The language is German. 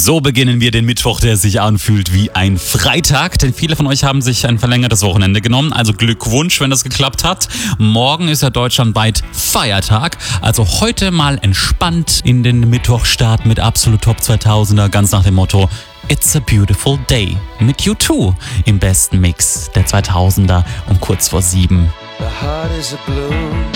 So beginnen wir den Mittwoch, der sich anfühlt wie ein Freitag, denn viele von euch haben sich ein verlängertes Wochenende genommen, also Glückwunsch, wenn das geklappt hat. Morgen ist ja deutschlandweit Feiertag, also heute mal entspannt in den Mittwochstart mit absolut Top 2000er, ganz nach dem Motto It's a Beautiful Day mit U2 im besten Mix der 2000er um kurz vor 7.